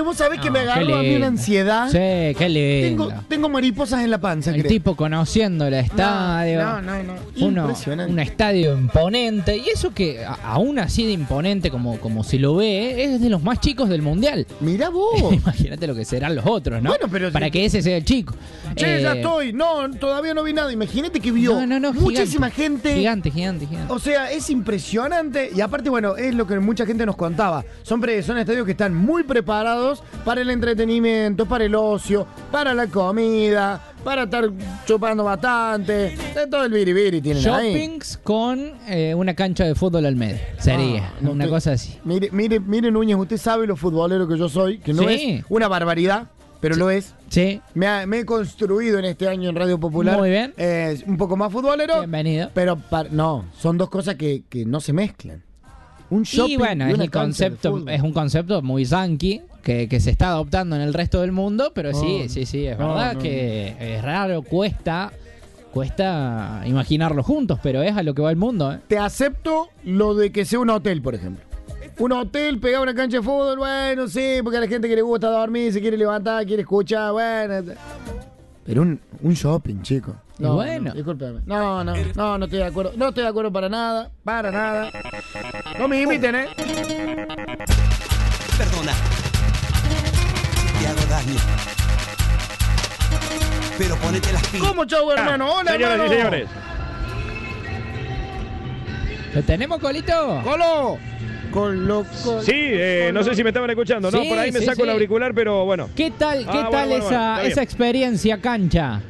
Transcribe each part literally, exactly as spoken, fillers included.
Núñez, vos sabés No, que me qué agarró a mí lindo. una ansiedad. Sí, qué lindo. Tengo, tengo mariposas en la panza, El creo. tipo conociendo el estadio. No, no, no. Uno, Impresionante. un estadio imponente. Y eso que a- aún así de imponente como, como se lo ve, es de los más chicos del mundial. Mirá vos. Imagínate lo que serán los otros, ¿no? Bueno, pero Para si- que ese sea el chico. Che, Eh, ya estoy. No, todavía no vi nada. Imagínate que vio No, no, no, muchísima gigante. gente. Gigante, gigante, gigante. O sea, es impresionante. Y aparte, bueno, es lo que mucha gente nos contaba. Son, pre- son estadios que están muy preparados para el entretenimiento, para el ocio, para la comida, para estar chupando bastante. De todo el biribiri tienen ahí. Shoppings con eh, una cancha de fútbol al medio. Sería Ah, no una te- cosa así. Mire, mire, mire, Núñez, usted sabe lo futbolero que yo soy, que no Sí. es una barbaridad, pero lo es. Sí, Me, ha- me he construido en este año en Radio Popular. Muy bien. eh, un poco más futbolero. bienvenido. Pero pa- no, son dos cosas que, que no se mezclan. Un shopping Y bueno, y es una el cancha de concepto, fútbol. es un concepto muy yankee que, que se está adoptando en el resto del mundo, pero sí, No, sí, sí, es no, verdad no, que es raro, cuesta, cuesta imaginarlo juntos, pero es a lo que va el mundo, ¿eh? Te acepto lo de que sea un hotel, por ejemplo. Un hotel pegado a una cancha de fútbol, bueno, sí, porque a la gente que le gusta dormir, se quiere levantar, quiere escuchar, bueno. Pero un, un shopping, chico. Y No, bueno. no, discúlpeme. No, no, no, no estoy de acuerdo. No estoy de acuerdo para nada, para nada. No me imiten, ¿eh? Perdona. Te hago daño. Pero ponete las pilas. ¿Cómo, chau, hermano? Hola, Señoras hermano. y señores. ¿Lo tenemos, Colito? ¡Colo! Colo, colo, Sí, eh, no sé si me estaban escuchando, ¿no? Sí, Por ahí me sí, saco sí. el auricular, pero bueno. ¿Qué tal, qué Ah, tal bueno, bueno, esa, bueno, está bien. esa experiencia cancha?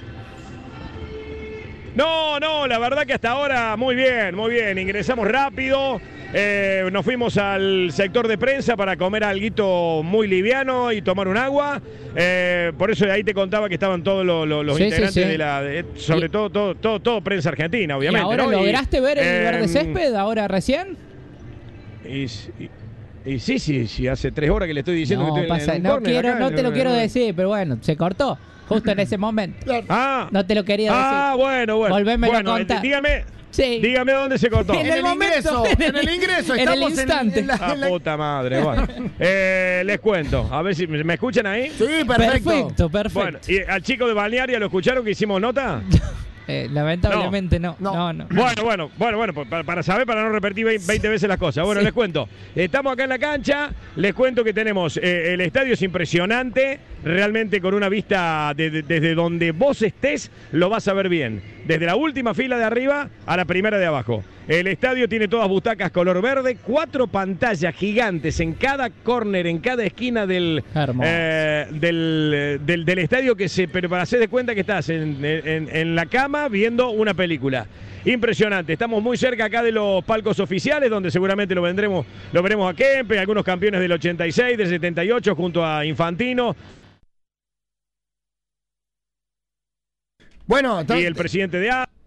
No, no, la verdad que hasta ahora muy bien, muy bien. Ingresamos rápido. eh, nos fuimos al sector de prensa para comer alguito muy liviano y tomar un agua. eh, por eso ahí te contaba que estaban todos los, los- los Sí, sí, integrantes sí. de la. de- sobre Y- todo, todo, todo, todo prensa argentina, ¿Y obviamente. ahora ¿no? lograste ver el eh, verde césped ahora recién? Y, y- y sí, sí, sí, hace tres horas que le estoy diciendo No, que estoy en- pasa- en un no, córner quiero, acá, no te lo en- quiero en- decir, pero bueno, se cortó justo en ese momento. Ah, No te lo quería ah, decir. bueno, bueno. Volvémelo a bueno, contar. dígame, Sí. dígame dónde se cortó. En En el el momento, ingreso, en en el- el ingreso. en el Estamos instante. en la- Ah, en la- puta madre, bueno. Eh, les cuento, a ver si me me escuchan ahí. Sí, perfecto. Perfecto, perfecto. Bueno, ¿y al chico de Balnearia lo escucharon que hicimos nota? Eh, lamentablemente no. No. No, no. Bueno, bueno, bueno, bueno, pa- para, para saber, para no repetir veinte veces las cosas. Bueno, Sí. les cuento. Estamos acá en la cancha, les cuento que tenemos, eh, el estadio es impresionante, realmente con una vista de- de- desde donde vos estés, lo vas a ver bien. Desde la última fila de arriba a la primera de abajo. El estadio tiene todas butacas color verde, cuatro pantallas gigantes en cada córner, en cada esquina del, Hermoso. eh, del, eh, del, del estadio, que se, pero para hacer de cuenta que estás en, en- en la cama viendo una película. Impresionante, estamos muy cerca acá de los palcos oficiales, donde seguramente lo vendremos, lo veremos a Kempe, algunos campeones del ochenta y seis, del setenta y ocho, junto a Infantino Bueno, está- y el presidente de A.